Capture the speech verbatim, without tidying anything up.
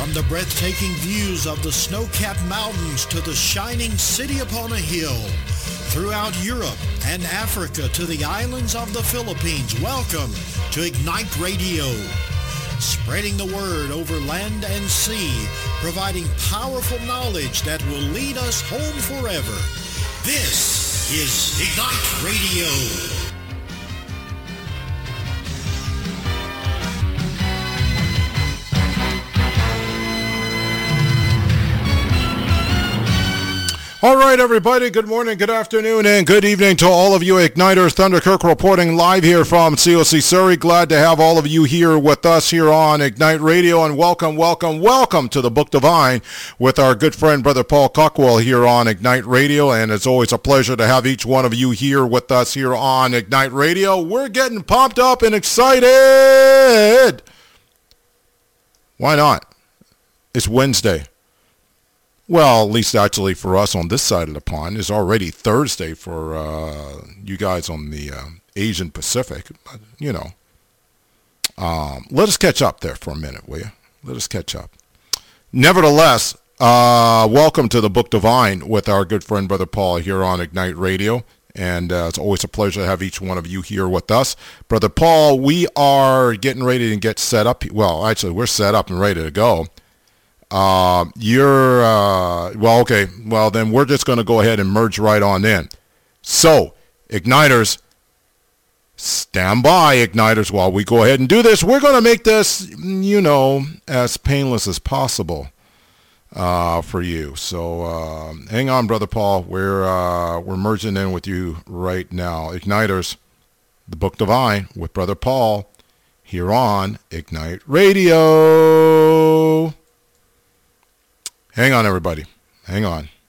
From the breathtaking views of the snow-capped mountains to the shining city upon a hill, throughout Europe and Africa to the islands of the Philippines, welcome to Ignite Radio. Spreading the word over land and sea, providing powerful knowledge that will lead us home forever. This is Ignite Radio. All right, everybody, good morning, good afternoon, and good evening to all of you Igniters. Thunder Kirk reporting live here from C O C Surrey. Glad to have all of you here with us here on Ignite Radio, and welcome, welcome, welcome to the Book Divine with our good friend, Brother Paul Cockwell, here on Ignite Radio, and it's always a pleasure to have each one of you here with us here on Ignite Radio. We're getting pumped up and excited. Why not? It's Wednesday. Well, at least actually for us on this side of the pond. It's already Thursday for uh, you guys on the uh, Asian Pacific. But, you know, um, let us catch up there for a minute, will you? Let us catch up. Nevertheless, uh, welcome to the Book Divine with our good friend Brother Paul here on Ignite Radio. And uh, it's always a pleasure to have each one of you here with us. Brother Paul, we are getting ready to get set up. Well, actually, we're set up and ready to go. Uh, you're, uh, well, okay, well, then we're just going to go ahead and merge right on in. So, Igniters, stand by, Igniters, while we go ahead and do this. We're going to make this, you know, as painless as possible uh, for you. So, uh, hang on, Brother Paul. We're, uh, we're merging in with you right now. Igniters, the Book Divine with Brother Paul here on Ignite Radio. Hang on, everybody. Hang on.